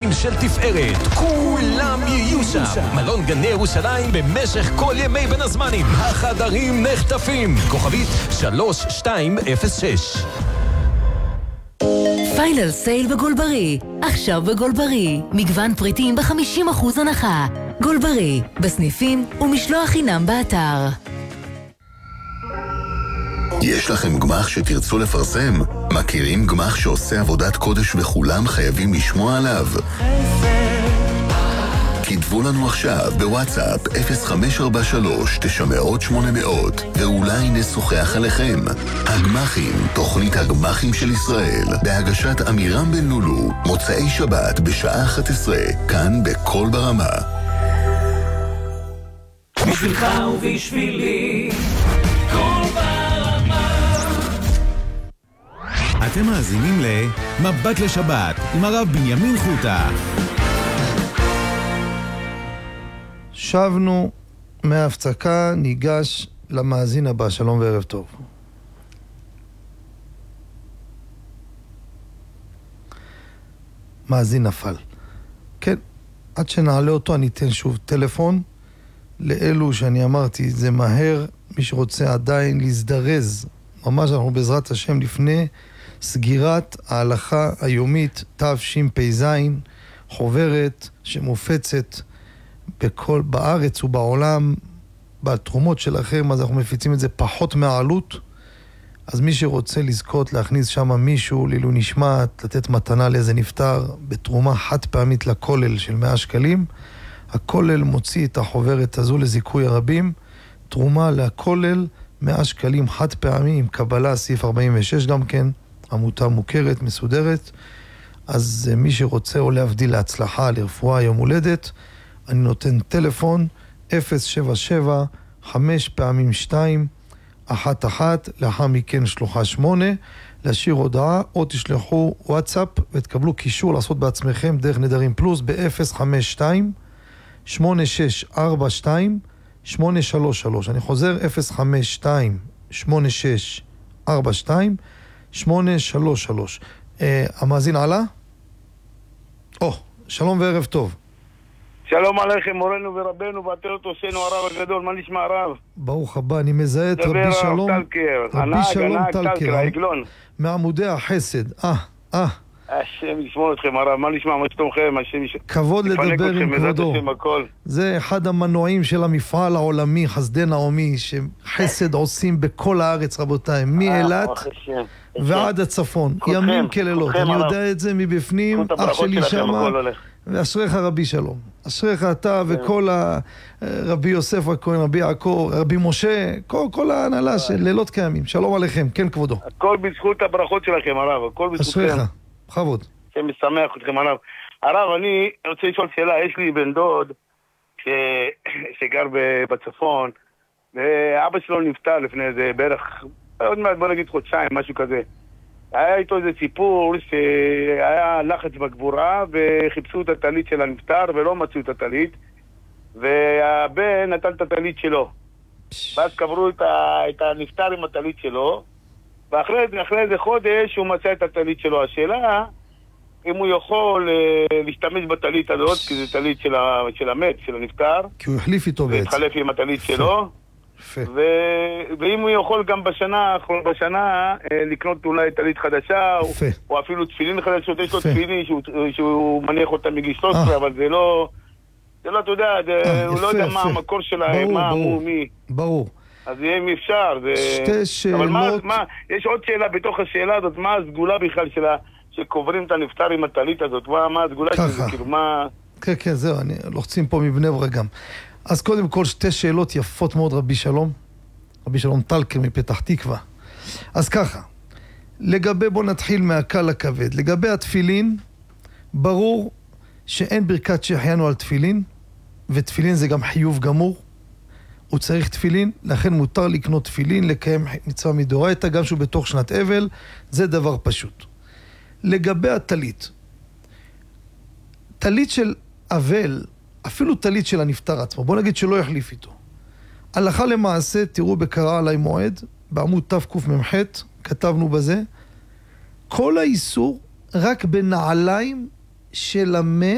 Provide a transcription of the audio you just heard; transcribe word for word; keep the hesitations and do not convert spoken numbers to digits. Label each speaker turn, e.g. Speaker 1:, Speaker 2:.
Speaker 1: מלונים של תפארת, כולם יהיו שם. מלון גני ירושלים במשך כל ימי בין הזמנים. החדרים נחטפים. כוכבית שלוש שתיים אפס שש.
Speaker 2: פיינל סייל בגולברי. עכשיו בגולברי. מגוון פריטים ב-חמישים אחוז הנחה. גולברי. בסניפים ומשלוח חינם באתר.
Speaker 3: יש לכם גמח שתרצו לפרסם? מכירים גמח שעושה עבודת קודש וכולם חייבים לשמוע עליו? כתבו לנו עכשיו בוואטסאפ אפס חמש ארבע שלוש תשע מאות שמונה מאות ואולי נשוחח עליכם. הגמחים, תוכנית הגמחים של ישראל, בהגשת אמירם בן לולו, מוצאי שבת בשעה אחת עשרה, כאן בכל ברמה.
Speaker 4: בשבילך ובשבילי כל ברמה.
Speaker 5: אתם מאזינים למבט לשבת עם הרב בנימין חוטה.
Speaker 6: שבנו מההפסקה, ניגש למאזין הבא. שלום וערב טוב. מאזין נפל. כן, עד שנעלה אותו אני אתן שוב טלפון לאלו שאני אמרתי, זה מהר, מי שרוצה עדיין להזדרז. ממש אנחנו בעזרת השם לפני סגירת ההלכה היומית תשפ"ז, חוברת שמופצת בכל, בארץ ובעולם, בתרומות שלכם, אז אנחנו מפיצים את זה פחות מהעלות. אז מי שרוצה לזכות להכניס שם מישהו לעילוי נשמת, לתת מתנה לאיזה נפטר, בתרומה חד פעמית לכולל של מאה שקלים, הכולל מוציא את החוברת הזו לזיכוי הרבים, תרומה לכולל מאה שקלים חד פעמי עם קבלה סעיף ארבעים ושש גם כן, עמותה מוכרת, מסודרת. אז מי שרוצה או להבדיל להצלחה, לרפואה, יום הולדת, אני נותן טלפון אפס שבע שבע חמש פעמים שתיים אחת אחת, לאחר מכן שלוחה שמונה, להשאיר הודעה או תשלחו וואטסאפ ותקבלו קישור לעשות בעצמכם דרך נדרים פלוס ב-אפס חמש שתיים שמונה שש ארבע שתיים שמונה שלוש שלוש. אני חוזר אפס חמש שתיים שמונה שש ארבע שתיים שמונה שלוש שלוש. uh, המאזין עלה? או, oh, שלום וערב טוב.
Speaker 7: שלום עליכם, מורנו ורבנו, ועטרת עושנו הרב הגדול. מה נשמע הרב?
Speaker 6: ברוך הבא, אני מזהה את רבי שלום רבי שלום טלקר מעמודי החסד. אה, אה
Speaker 7: השם ישמור אתכם הרב, מה נשמע, מה שתומכם, השם ישמור.
Speaker 6: כבוד לדבר עם כבודו. זה אחד המנועים של המפעל העולמי, חסדי נעמי, שחסד עושים בכל הארץ רבותיי, מאילת ועד הצפון, ימים כלילות. אני יודע את זה מבפנים, אח שלי שמה, ואשריך רבי שלום, אשריך אתה וכל הרבי יוסף הכהן, רבי יעקב, רבי משה, כל, כל ההנהלה של לילות קיימים. שלום עליכם, כן כבודו.
Speaker 7: הכל בזכות הברכות שלכם הרב, הכל בזכותכם.
Speaker 6: אשריך, בכבוד.
Speaker 7: זה משמח אתכם הרב. הרב, אני רוצה לשאול שאלה, יש לי בן דוד ש... שגר בצפון, ואבא שלו נפטר לפני איזה בערך, עוד מעט בוא נגיד חודשיים, משהו כזה. היה איתו איזה סיפור שהיה לחץ בגבורה וחיפשו את הטלית של הנפטר ולא מצאו את הטלית, והבן נתן את הטלית שלו, ואז קברו את, ה... את הנפטר עם הטלית שלו, ואחרי אחרי איזה חודש הוא מצא את הטלית שלו. השאלה אם הוא יכול אה, להשתמש בטלית הזאת, כי זה טלית של, ה... של המת, של הנפטר,
Speaker 6: כי הוא החליף איתו בעצם,
Speaker 7: התחלף עם הטלית שלו. ו... ואם הוא יכול גם בשנה בשנה אה, לקנות אולי טלית חדשה או, או אפילו תפילין חדשות. יש לו תפילין שהוא, שהוא מניח אותה מגיל שלוש עשרה, אבל זה לא זה לא, אתה יודע, זה, 아, הוא יפה, לא יודע יפה. מה המקור שלהם, ברור, מה ברור, הוא, מי
Speaker 6: ברור.
Speaker 7: אז יהיה אם אפשר זה...
Speaker 6: שתי שאלות.
Speaker 7: אבל מה, מה, יש עוד שאלה בתוך השאלה הזאת, מה הסגולה בכלל שלה שקוברים את הנפטר עם הטלית הזאת, מה, מה הסגולה של זה, כאילו מה...
Speaker 6: כן, כן, זהו, אני לוחצים פה מבני ברק גם. אז קודם כל שתי שאלות יפות מאוד רבי שלום, רבי שלום טלקר מפתח תקווה. אז ככה, לגבי, בוא נתחיל מהקל לכבד, לגבי התפילין, ברור שאין ברכת שהחיינו על תפילין, ותפילין זה גם חיוב גמור, הוא צריך תפילין, לכן מותר לקנות תפילין, לקיים מצווה מדאורייתא, גם שהוא בתוך שנת אבל, זה דבר פשוט. לגבי הטלית, טלית של אבל, אפילו טלית של הנפטר עצמו, בוא נגיד שלא יחליף איתו. הלכה למעשה, תראו בקרא עלי מועד, בעמוד תקמ"ח, כתבנו בזה, כל האיסור רק בנעליים של המת,